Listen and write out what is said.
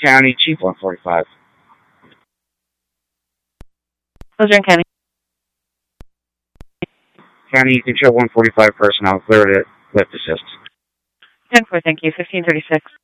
County, Chief 145. Luzerne County. County, you can show 145 personnel clear to lift assist. 10-4, thank you. 1536.